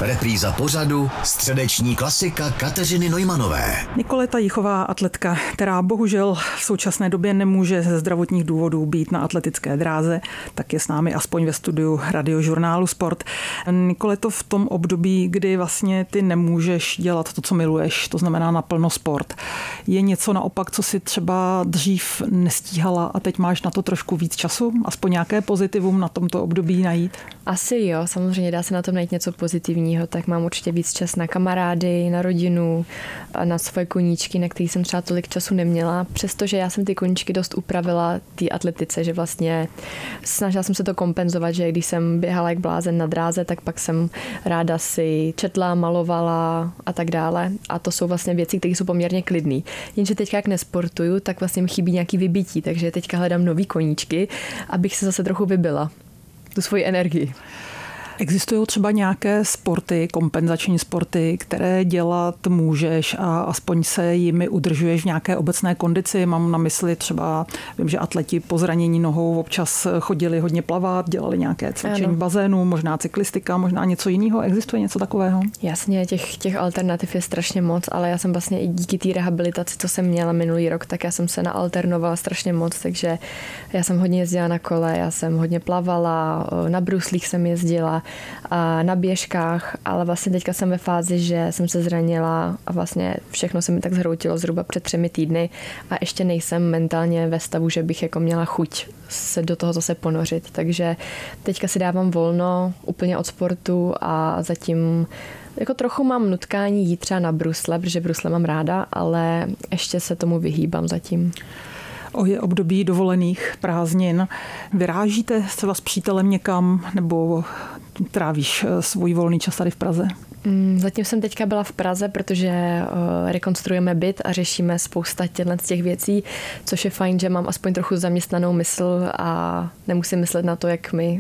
Repríza pořadu středeční klasika Kateřiny Neumanové. Nikoleta Jichová, atletka, která bohužel v současné době nemůže ze zdravotních důvodů být na atletické dráze, tak je s námi aspoň ve studiu Radiožurnálu Sport. Nikoleto, v tom období, kdy vlastně ty nemůžeš dělat to, co miluješ, to znamená naplno sport, je něco naopak, co si třeba dřív nestíhala a teď máš na to trošku víc času? Aspoň nějaké pozitivum na tomto období najít? Asi jo, samozřejmě dá se na tom najít něco pozitivního, tak mám určitě víc čas na kamarády, na rodinu a na svoje koníčky, na který jsem třeba tolik času neměla, přestože já jsem ty koníčky dost upravila té atletice, že vlastně snažila jsem se to kompenzovat, že když jsem běhala jak blázen na dráze, tak pak jsem ráda si četla, malovala a tak dále a to jsou vlastně věci, které jsou poměrně klidný. Jenže teďka jak nesportuju, tak vlastně mi chybí nějaký vybití, takže teďka hledám nový koníčky, abych se zase trochu vybila tu svoji energii. Existují třeba nějaké sporty, kompenzační sporty, které dělat můžeš a aspoň se jimi udržuješ v nějaké obecné kondici? Mám na mysli třeba, vím, že atleti po zranění nohou občas chodili hodně plavat, dělali nějaké cvičení v bazénu, možná cyklistika, možná něco jiného. Existuje něco takového? Jasně, těch alternativ je strašně moc, ale já jsem vlastně i díky té rehabilitaci, co jsem měla minulý rok, tak já jsem se naalternovala strašně moc, takže já jsem hodně jezdila na kole, já jsem hodně plavala, na bruslích jsem jezdila, a na běžkách, ale vlastně teďka jsem ve fázi, že jsem se zranila a vlastně všechno se mi tak zhroutilo zhruba před 3 týdny a ještě nejsem mentálně ve stavu, že bych jako měla chuť se do toho zase ponořit, takže teďka si dávám volno úplně od sportu a zatím jako trochu mám nutkání jít třeba na brusle, protože brusle mám ráda, ale ještě se tomu vyhýbám zatím. Je období dovolených prázdnin. Vyrážíte třeba s přítelem někam nebo trávíš svůj volný čas tady v Praze? Zatím jsem teďka byla v Praze, protože rekonstruujeme byt a řešíme spousta těch věcí, což je fajn, že mám aspoň trochu zaměstnanou mysl a nemusím myslet na to, jak mi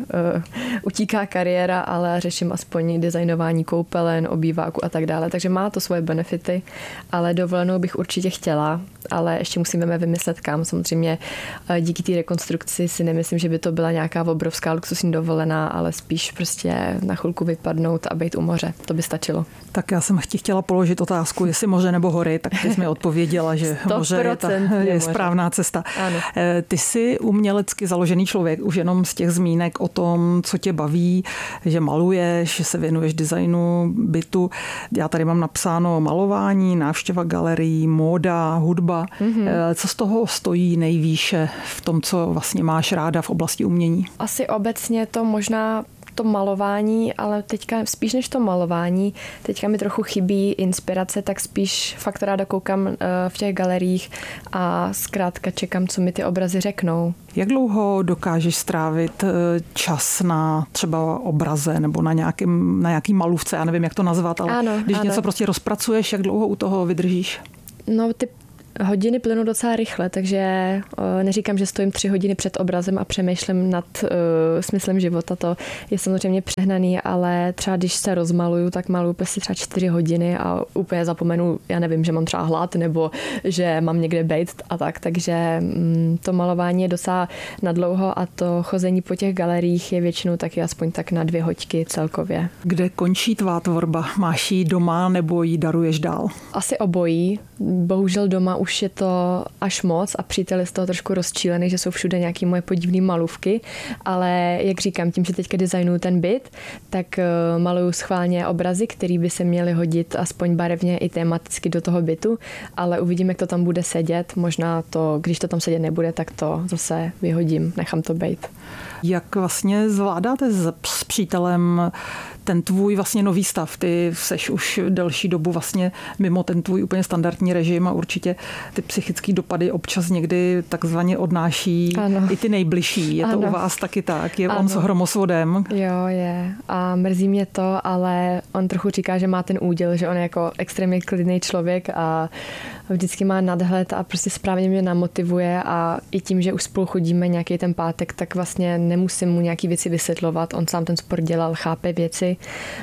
utíká kariéra, ale řeším aspoň designování koupelen, obýváku a tak dále. Takže má to svoje benefity, ale dovolenou bych určitě chtěla, ale ještě musíme vymyslet kam. Samozřejmě díky té rekonstrukci si nemyslím, že by to byla nějaká obrovská luxusní dovolená, ale spíš prostě na chvilku vypadnout a být u moře. To by stačilo. Tak já jsem chtěla položit otázku, jestli moře nebo hory, tak ty jsi mi odpověděla, že moře je správná cesta. Ano. Ty jsi umělecky založený člověk, už jenom z těch zmínek o tom, co tě baví, že maluješ, že se věnuješ designu bytu. Já tady mám napsáno malování, návštěva galerií, móda, hudba. Co z toho stojí nejvýše v tom, co vlastně máš ráda v oblasti umění? Asi obecně to možná to malování, ale teďka spíš než to malování, teďka mi trochu chybí inspirace, tak spíš fakt ráda koukám v těch galeriích a zkrátka čekám, co mi ty obrazy řeknou. Jak dlouho dokážeš strávit čas na třeba obraze nebo na nějaký malůvce, já nevím, jak to nazvat, ale když něco prostě rozpracuješ, jak dlouho u toho vydržíš? No, ty hodiny plynou docela rychle, takže neříkám, že stojím 3 hodiny před obrazem a přemýšlím nad smyslem života. To je samozřejmě přehnaný, ale třeba když se rozmaluju, tak maluju prostě třeba 4 hodiny a úplně zapomenu, já nevím, že mám třeba hlad nebo že mám někde bejt a tak, takže to malování je docela nadlouho a to chození po těch galeriích je většinou taky aspoň tak na 2 hoďky celkově. Kde končí tvá tvorba? Máš ji doma nebo ji daruješ dál? Asi obojí. Bohužel doma už je to až moc a přítel je z toho trošku rozčílený, že jsou všude nějaké moje podivné malůvky, ale jak říkám, tím, že teďka designuju ten byt, tak maluju schválně obrazy, které by se měly hodit aspoň barevně i tematicky do toho bytu, ale uvidím, jak to tam bude sedět. Možná to, když to tam sedět nebude, tak to zase vyhodím, nechám to bejt. Jak vlastně zvládáte s přítelem ten tvůj vlastně nový stav? Ty seš už delší dobu vlastně mimo ten tvůj úplně standardní režim a určitě ty psychické dopady občas někdy takzvaně odnáší i ty nejbližší. Je to u vás taky tak? Je on s hromosvodem? Jo, je. A mrzí mě to, ale on trochu říká, že má ten úděl, že on je jako extrémně klidný člověk a vždycky má nadhled a prostě správně mě namotivuje a i tím, že už spolu chodíme nějaký ten pátek, tak vlastně nemusím mu nějaký věci vysvětlovat. On sám ten sport dělal, chápe věci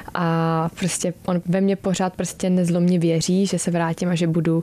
a prostě on ve mně pořád prostě nezlomně věří, že se vrátím a že budu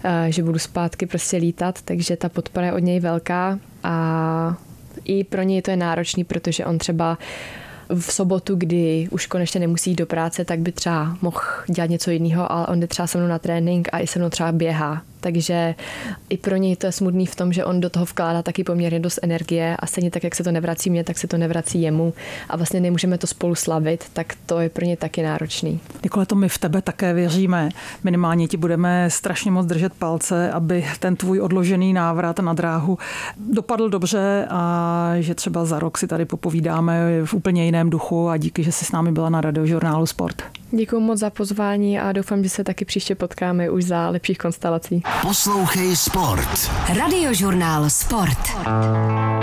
zpátky prostě lítat, takže ta podpora je od něj velká a i pro něj to je náročný, protože on třeba v sobotu, kdy už konečně nemusí jít do práce, tak by třeba mohl dělat něco jiného, ale on jde třeba se mnou na trénink a i se mnou třeba běhá. Takže i pro něj to je smutný v tom, že on do toho vkládá taky poměrně dost energie a stejně tak, jak se to nevrací mně, tak se to nevrací jemu a vlastně nemůžeme to spolu slavit, tak to je pro ně taky náročný. Nikole, to my v tebe také věříme. Minimálně ti budeme strašně moc držet palce, aby ten tvůj odložený návrat na dráhu dopadl dobře a že třeba za rok si tady popovídáme v úplně jiném duchu a díky, že jsi s námi byla na Radiožurnálu Sport. Děkuji moc za pozvání a doufám, že se taky příště potkáme už za lepších konstelací. Poslouchej Sport. Radiožurnál Sport.